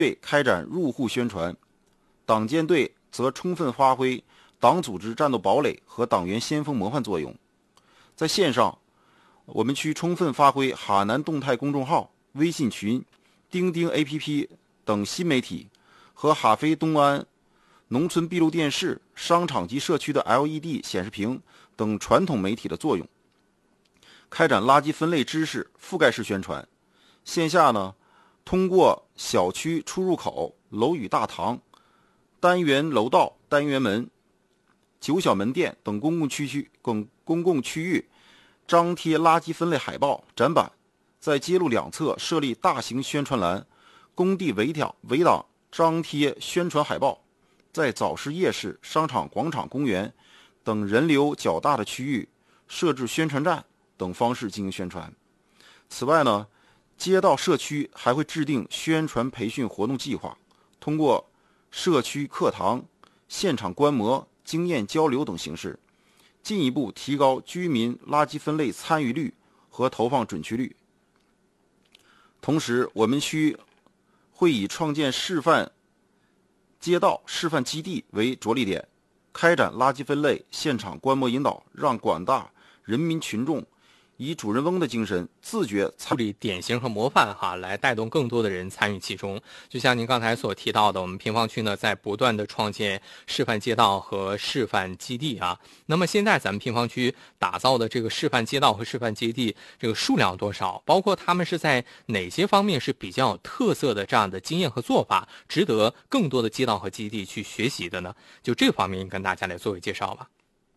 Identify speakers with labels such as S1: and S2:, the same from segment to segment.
S1: 队开展入户宣传，党建队则充分发挥党组织战斗堡垒和党员先锋模范作用。在线上，我们区充分发挥哈南动态公众号、微信群、钉钉 APP 等新媒体和哈飞东安农村闭路电视、商场及社区的 LED 显示屏等传统媒体的作用，开展垃圾分类知识覆盖式宣传。线下呢，通过小区出入口、楼宇大堂、单元楼道、单元门、九小门店等公共区域张贴垃圾分类海报、展板，在街路两侧设立大型宣传栏，工地围挡张贴宣传海报，在早市、夜市、商场、广场、公园等人流较大的区域设置宣传站等方式进行宣传。此外呢，街道社区还会制定宣传培训活动计划，通过社区课堂、现场观摩、经验交流等形式，进一步提高居民垃圾分类参与率和投放准确率。同时，我们区会以创建示范街道、示范基地为着力点，开展垃圾分类现场观摩引导，让广大人民群众以主人翁的精神自觉
S2: 树立典型和模范来带动更多的人参与其中。就像您刚才所提到的，我们平房区呢在不断的创建示范街道和示范基地那么现在咱们平房区打造的这个示范街道和示范基地这个数量多少，包括他们是在哪些方面是比较有特色的这样的经验和做法，值得更多的街道和基地去学习的呢？就这方面跟大家来做个介绍吧。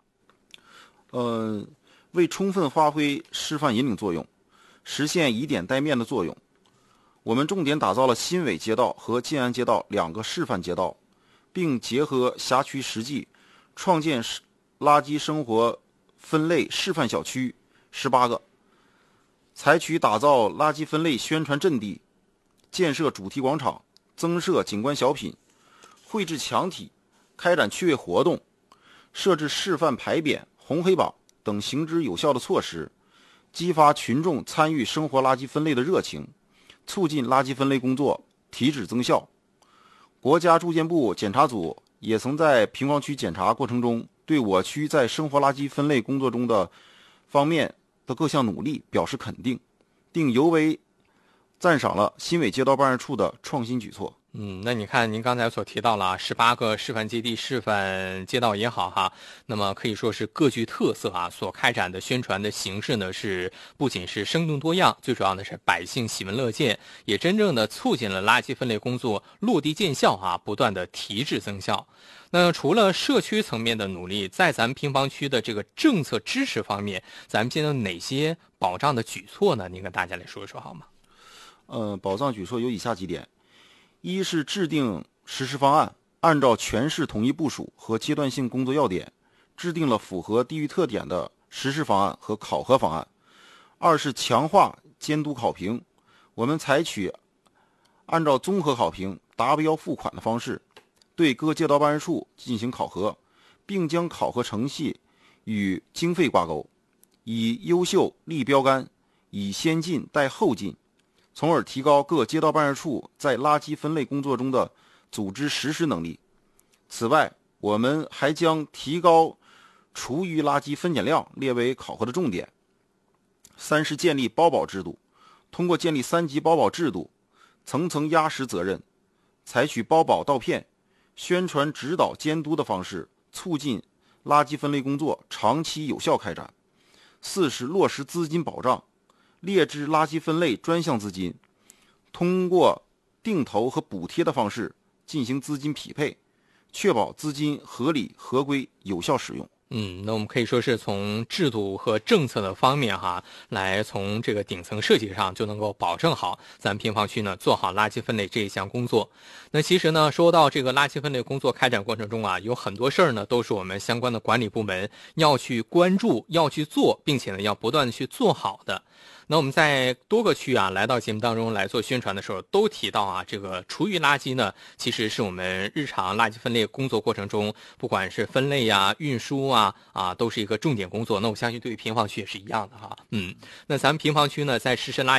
S1: 为充分发挥示范引领作用，实现以点带面的作用，我们重点打造了新伟街道和建安街道两个示范街道，并结合辖区实际，创建垃圾生活分类示范小区18个，采取打造垃圾分类宣传阵地，建设主题广场，增设景观小品，绘制墙体，开展趣味活动，设置示范牌匾、红黑榜等行之有效的措施，激发群众参与生活垃圾分类的热情，促进垃圾分类工作提质增效。国家住建部检查组也曾在平房区检查过程中，对我区在生活垃圾分类工作中的方面的各项努力表示肯定，并尤为赞赏了新伟街道办事处的创新举措。
S2: 那你看您刚才所提到了18个示范基地、示范街道也好那么可以说是各具特色所开展的宣传的形式呢是不仅是生动多样，最主要的是百姓喜闻乐见，也真正的促进了垃圾分类工作落地见效不断的提质增效。那除了社区层面的努力，在咱们平房区的这个政策支持方面，咱们现在有哪些保障的举措呢？您跟大家来说一说好吗？
S1: 保障举措有以下几点：一是制定实施方案，按照全市统一部署和阶段性工作要点，制定了符合地域特点的实施方案和考核方案。二是强化监督考评，我们采取按照综合考评、达标付款的方式，对各街道办事处进行考核，并将考核程序与经费挂钩，以优秀立标杆，以先进带后进，从而提高各街道办事处在垃圾分类工作中的组织实施能力。此外，我们还将提高厨余垃圾分拣量列为考核的重点。三是建立包保制度，通过建立3级包保制度，层层压实责任，采取包保到片、宣传指导监督的方式，促进垃圾分类工作长期有效开展。四是落实资金保障，列支垃圾分类专项资金，通过定投和补贴的方式进行资金匹配，确保资金合理、合规、有效使用。
S2: 那我们可以说是从制度和政策的方面来从这个顶层设计上就能够保证好咱们平房区呢做好垃圾分类这一项工作。那其实呢，说到这个垃圾分类工作开展过程中有很多事儿呢都是我们相关的管理部门要去关注、要去做，并且呢要不断的去做好的。那我们在多个区来到节目当中来做宣传的时候，都提到这个厨余垃圾呢，其实是我们日常垃圾分类工作过程中，不管是分类运输都是一个重点工作。那我相信对于平房区也是一样的那咱们平房区呢，在实施垃圾